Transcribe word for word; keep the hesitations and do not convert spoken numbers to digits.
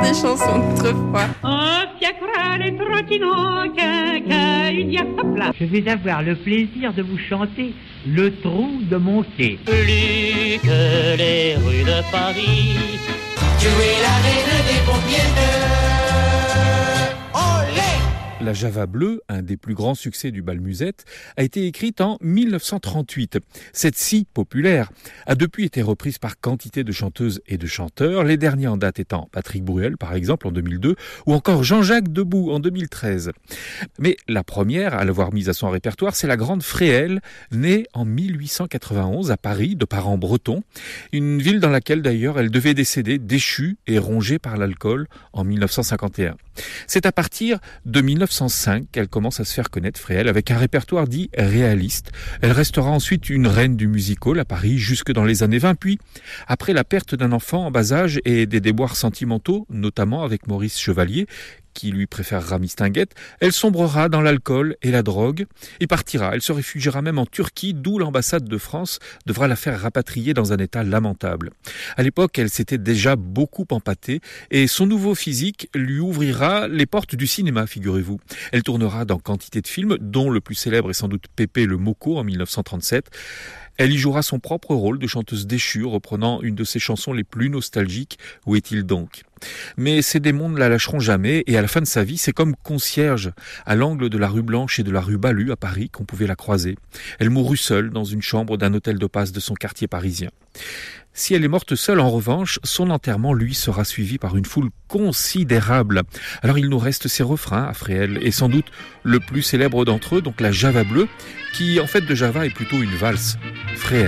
des chansons d'autrefois. Je vais avoir le plaisir de vous chanter Le Trou de mon quai. Plus que les rues de Paris, tu es la reine des pompiers de... La Java bleue, un des plus grands succès du bal musette, a été écrite en mille neuf cent trente-huit. Cette si populaire a depuis été reprise par quantité de chanteuses et de chanteurs, les derniers en date étant Patrick Bruel par exemple en deux mille deux ou encore Jean-Jacques Debout en deux mille treize. Mais la première à l'avoir mise à son répertoire, c'est la grande Fréhel, née en mille huit cent quatre-vingt-onze à Paris de parents bretons, une ville dans laquelle d'ailleurs elle devait décéder déchue et rongée par l'alcool en mille neuf cent cinquante et un. C'est à partir de mille neuf cent cinq qu'elle commence à se faire connaître, Fréhel, avec un répertoire dit réaliste. Elle restera ensuite une reine du music-hall à Paris jusque dans les années vingt, puis après la perte d'un enfant en bas âge et des déboires sentimentaux, notamment avec Maurice Chevalier, qui lui préférera Mistinguett, elle sombrera dans l'alcool et la drogue et partira. Elle se réfugiera même en Turquie, d'où l'ambassade de France devra la faire rapatrier dans un état lamentable. À l'époque, elle s'était déjà beaucoup empâtée et son nouveau physique lui ouvrira les portes du cinéma, figurez-vous. Elle tournera dans quantité de films, dont le plus célèbre est sans doute Pépé le Moco en mille neuf cent trente-sept. Elle y jouera son propre rôle de chanteuse déchue, reprenant une de ses chansons les plus nostalgiques, Où est-il donc ? Mais ces démons ne la lâcheront jamais et à la fin de sa vie, c'est comme concierge à l'angle de la rue Blanche et de la rue Balue à Paris qu'on pouvait la croiser. Elle mourut seule dans une chambre d'un hôtel de passe de son quartier parisien. Si elle est morte seule, en revanche, son enterrement, lui, sera suivi par une foule considérable. Alors il nous reste ses refrains à Fréhel, et sans doute le plus célèbre d'entre eux, donc la Java bleue, qui en fait de Java est plutôt une valse. Fréhel.